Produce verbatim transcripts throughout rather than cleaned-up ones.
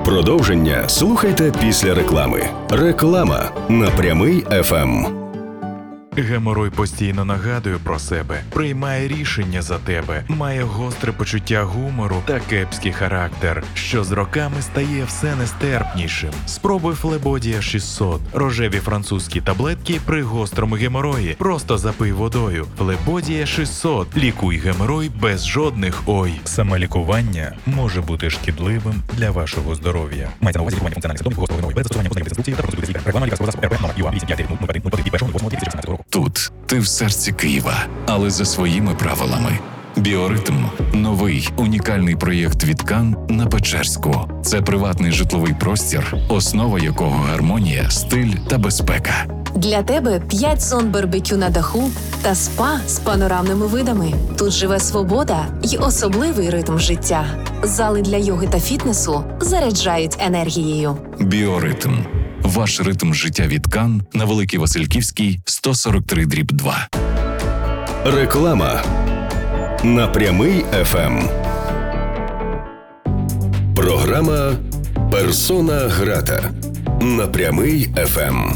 Продовження слухайте після реклами. Реклама на Прямий еф ем. Геморой постійно нагадує про себе, приймає рішення за тебе, має гостре почуття гумору та кепський характер, що з роками стає все нестерпнішим. Спробуй Флебодія шістсот. Рожеві французькі таблетки при гострому геморої. Просто запий водою. Флебодія шістсот. Лікуй геморой без жодних ой. Самолікування може бути шкідливим для вашого здоров'я. Мається на увазі лікування функціональних симптомів гострого геморою без застосування познайомих інструкції та процедури лікаря. Реклама лікарського засобу РП номер ю а вісім п'ять нуль один нуль один і першого восьмого дві тисячі шістнадцятого року. Тут ти в серці Києва, але за своїми правилами. Біоритм – новий унікальний проєкт від Кан на Печерську. Це приватний житловий простір, основа якого гармонія, стиль та безпека. Для тебе п'ять зон барбекю на даху та спа з панорамними видами. Тут живе свобода й особливий ритм життя. Зали для йоги та фітнесу заряджають енергією. Біоритм – ваш ритм життя від Кан на Великій Васильківській, сто сорок три дріб два. Реклама на Прямий еф ем. Програма «Персона грата» на Прямий еф ем.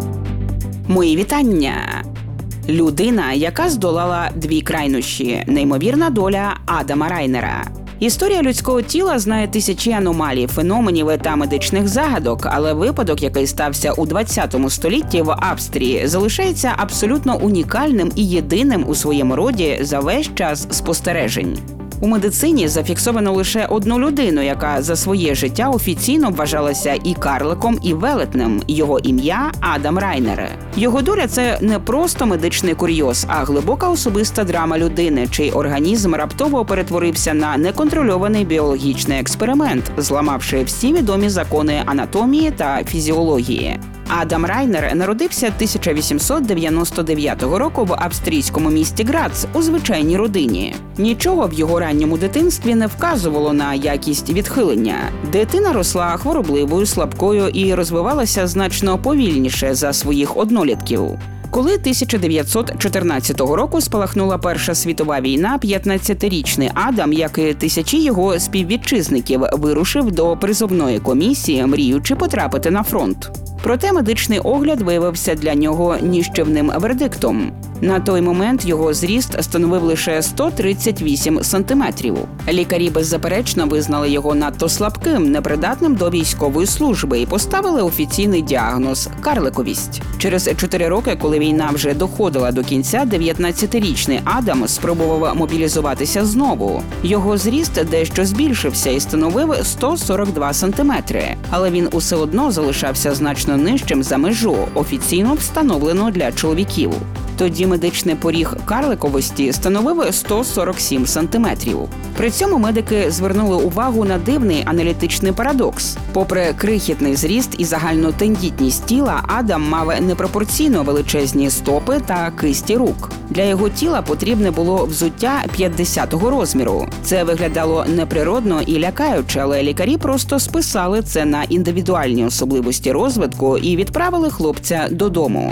Мої вітання! Людина, яка здолала дві крайнощі. Неймовірна доля Адама Райнера. Історія людського тіла знає тисячі аномалій, феноменів та медичних загадок, але випадок, який стався у двадцятому столітті в Австрії, залишається абсолютно унікальним і єдиним у своєму роді за весь час спостережень. У медицині зафіксовано лише одну людину, яка за своє життя офіційно вважалася і карликом, і велетнем. Його ім'я – Адам Райнер. Його доля – це не просто медичний курйоз, а глибока особиста драма людини, чий організм раптово перетворився на неконтрольований біологічний експеримент, зламавши всі відомі закони анатомії та фізіології. Адам Райнер народився тисяча вісімсот дев'яносто дев'ятого року в австрійському місті Грац у звичайній родині. Нічого в його ранньому дитинстві не вказувало на якість відхилення. Дитина росла хворобливою, слабкою і розвивалася значно повільніше за своїх однолітків. Коли тисяча дев'ятсот чотирнадцятого року спалахнула Перша світова війна, п'ятнадцятирічний Адам, як і тисячі його співвітчизників, вирушив до призовної комісії, мріючи потрапити на фронт. Проте медичний огляд виявився для нього ніщівним вердиктом. На той момент його зріст становив лише сто тридцять вісім сантиметрів. Лікарі беззаперечно визнали його надто слабким, непридатним до військової служби і поставили офіційний діагноз – карликовість. Через чотири роки, коли війна вже доходила до кінця, дев'ятнадцятирічний Адам спробував мобілізуватися знову. Його зріст дещо збільшився і становив сто сорок два сантиметри. Але він усе одно залишався значно нижчим за межу, офіційно встановлену для чоловіків. Тоді медичний поріг карликовості становив сто сорок сім сантиметрів. При цьому медики звернули увагу на дивний аналітичний парадокс. Попри крихітний зріст і загальну тендітність тіла, Адам мав непропорційно величезні стопи та кисті рук. Для його тіла потрібне було взуття п'ятдесятого розміру. Це виглядало неприродно і лякаюче, але лікарі просто списали це на індивідуальні особливості розвитку і відправили хлопця додому.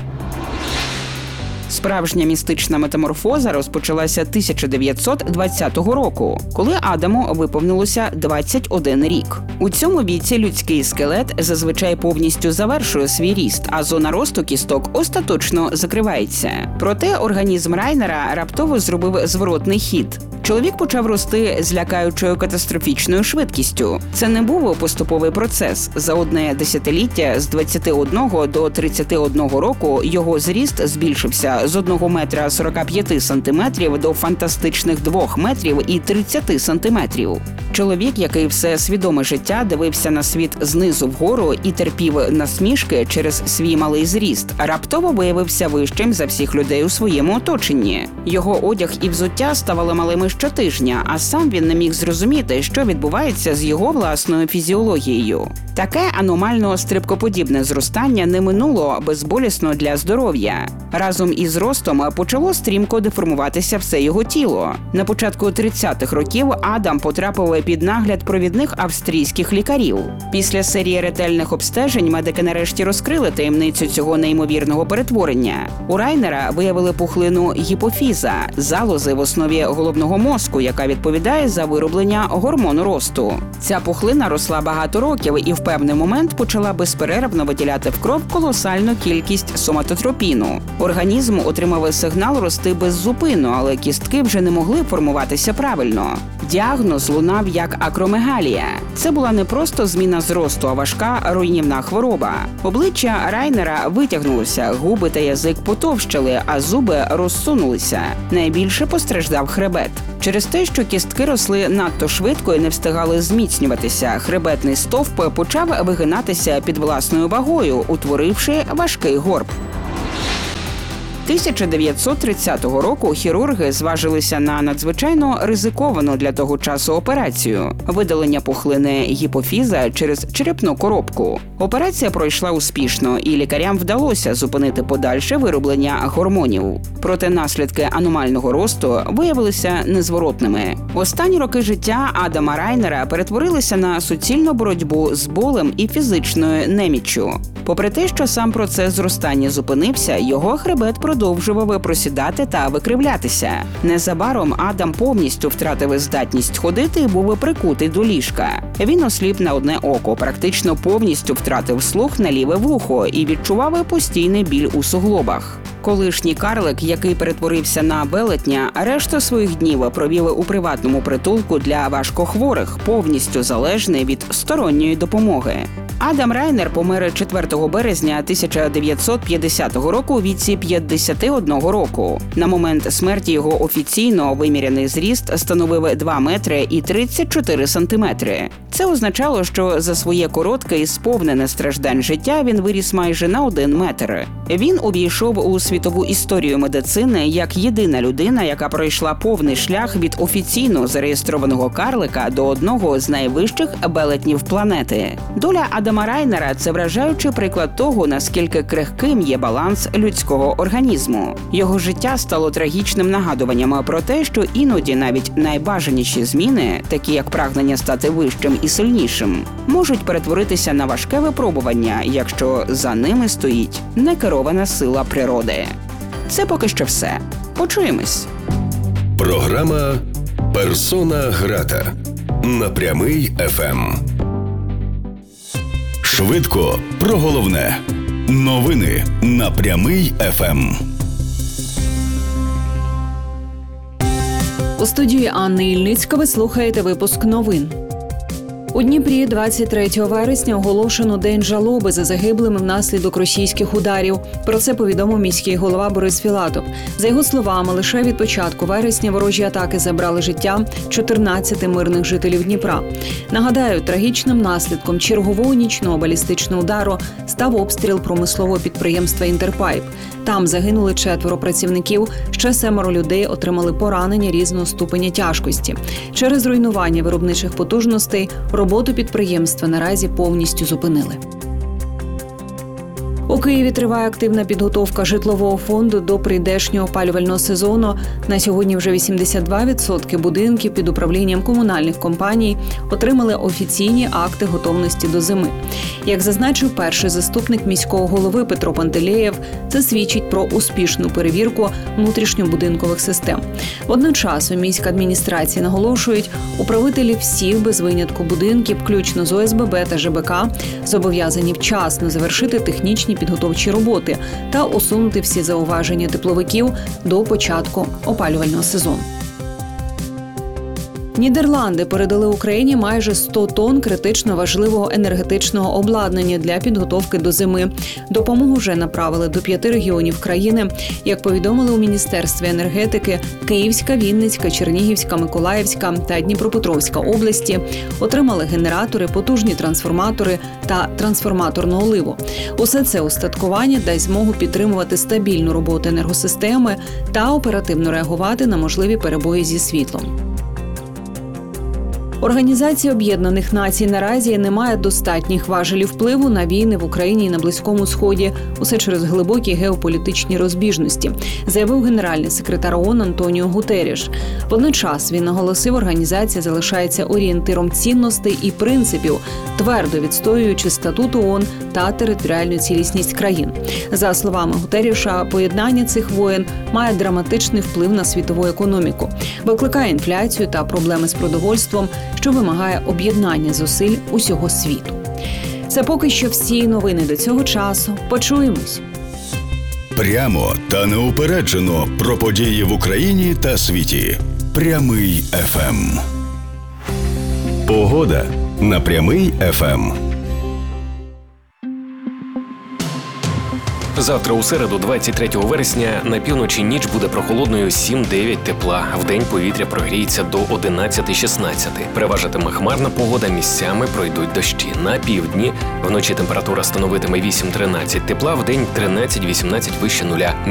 Справжня містична метаморфоза розпочалася тисяча дев'ятсот двадцятого року, коли Адаму виповнилося двадцять один рік. У цьому віці людський скелет зазвичай повністю завершує свій ріст, а зона росту кісток остаточно закривається. Проте організм Райнера раптово зробив зворотний хід. Чоловік почав рости з лякаючою катастрофічною швидкістю. Це не був поступовий процес. За одне десятиліття з двадцяти одного до тридцяти одного року його зріст збільшився з одного метра сорока п'яти сантиметрів до фантастичних двох метрів і тридцяти сантиметрів. Чоловік, який все свідоме життя дивився на світ знизу вгору і терпів насмішки через свій малий зріст, раптово виявився вищим за всіх людей у своєму оточенні. Його одяг і взуття ставали малими щотижня, а сам він не міг зрозуміти, що відбувається з його власною фізіологією. Таке аномально стрибкоподібне зростання не минуло безболісно для здоров'я. Разом із ростом почало стрімко деформуватися все його тіло. На початку тридцятих років Адам потрапив під нагляд провідних австрійських лікарів. Після серії ретельних обстежень медики нарешті розкрили таємницю цього неймовірного перетворення. У Райнера виявили пухлину гіпофіза – залози в основі головного мозку, яка відповідає за вироблення гормону росту. Ця пухлина росла багато років і в певний момент почала безперервно виділяти в кров колосальну кількість соматотропіну. Організм отримав сигнал рости беззупинно, але кістки вже не могли формуватися правильно. Діагноз лунав як акромегалія. Це була не просто зміна зросту, а важка руйнівна хвороба. Обличчя Райнера витягнулося, губи та язик потовщали, а зуби розсунулися. Найбільше постраждав хребет. Через те, що кістки росли надто швидко і не встигали зміцнюватися, хребетний стовп почав вигинатися під власною вагою, утворивши важкий горб. тисяча дев'ятсот тридцятого року хірурги зважилися на надзвичайно ризиковану для того часу операцію – видалення пухлини гіпофіза через черепну коробку. Операція пройшла успішно, і лікарям вдалося зупинити подальше вироблення гормонів. Проте наслідки аномального росту виявилися незворотними. Останні роки життя Адама Райнера перетворилися на суцільну боротьбу з болем і фізичною неміччю. Попри те, що сам процес зростання зупинився, його хребет продовжував просідати та викривлятися. Незабаром Адам повністю втратив здатність ходити і був прикутий до ліжка. Він осліп на одне око, практично повністю втратив слух на ліве вухо і відчував постійний біль у суглобах. Колишній карлик, який перетворився на велетня, решту своїх днів провів у приватному притулку для важкохворих, повністю залежний від сторонньої допомоги. Адам Райнер помер четвертого березня тисяча дев'ятсот п'ятдесятого року у віці п'ятдесяти одного року. На момент смерті його офіційно виміряний зріст становив два метри і тридцять чотири сантиметри. Це означало, що за своє коротке і сповнене страждань життя він виріс майже на один метр. Він увійшов у світову історію медицини як єдина людина, яка пройшла повний шлях від офіційно зареєстрованого карлика до одного з найвищих велетнів планети. Доля Адама Райнера – це вражаючий приклад того, наскільки крихким є баланс людського організму. Його життя стало трагічним нагадуванням про те, що іноді навіть найбажаніші зміни, такі як прагнення стати вищим і сильнішим, можуть перетворитися на важке випробування, якщо за ними стоїть некерована сила природи. Це поки що все. Почуємось. Програма «Персона грата» на Прямий еф ем. Швидко про головне. Новини на Прямий еф ем. У студії Анни Ільницька ви слухаєте випуск новин. У Дніпрі двадцять третього вересня оголошено День жалоби за загиблими внаслідок російських ударів. Про це повідомив міський голова Борис Філатов. За його словами, лише від початку вересня ворожі атаки забрали життя чотирнадцяти мирних жителів Дніпра. Нагадаю, трагічним наслідком чергового нічного балістичного удару став обстріл промислового підприємства «Інтерпайп». Там загинули четверо працівників, ще семеро людей отримали поранення різного ступеня тяжкості. Через руйнування виробничих потужностей роботу підприємства наразі повністю зупинили. У Києві триває активна підготовка житлового фонду до прийдешнього опалювального сезону. На сьогодні вже вісімдесят два відсотки будинків під управлінням комунальних компаній отримали офіційні акти готовності до зими. Як зазначив перший заступник міського голови Петро Пантелеєв, це свідчить про успішну перевірку внутрішньобудинкових систем. Водночас у міській адміністрації наголошують, управителі всіх без винятку будинків, включно з О С Б Б та Ж Б К, зобов'язані вчасно завершити технічні підготовчі роботи та усунути всі зауваження тепловиків до початку опалювального сезону. Нідерланди передали Україні майже сто тонн критично важливого енергетичного обладнання для підготовки до зими. Допомогу вже направили до п'яти регіонів країни. Як повідомили у Міністерстві енергетики, Київська, Вінницька, Чернігівська, Миколаївська та Дніпропетровська області отримали генератори, потужні трансформатори та трансформаторну оливу. Усе це устаткування дасть змогу підтримувати стабільну роботу енергосистеми та оперативно реагувати на можливі перебої зі світлом. Організація Об'єднаних Націй наразі не має достатніх важелів впливу на війни в Україні і на Близькому Сході, усе через глибокі геополітичні розбіжності, заявив генеральний секретар ООН Антоніо Гутерріш. Водночас він наголосив, організація залишається орієнтиром цінностей і принципів, твердо відстоюючи статут ООН та територіальну цілісність країн. За словами Гутерріша, поєднання цих воєн має драматичний вплив на світову економіку, викликає інфляцію та проблеми з продовольством, що вимагає об'єднання зусиль усього світу. Це поки що всі новини до цього часу. Почуємось. Прямо та неупереджено про події в Україні та світі. Прямий еф ем. Погода на Прямий еф ем. Завтра у середу, двадцять третього вересня, на півночі ніч буде прохолодною сім-дев'ять тепла. Вдень повітря прогріється до одинадцять-шістнадцять. Переважатиме хмарна погода, місцями пройдуть дощі. На півдні вночі температура становитиме вісім-тринадцять тепла, вдень тринадцять-вісімнадцять вище нуля.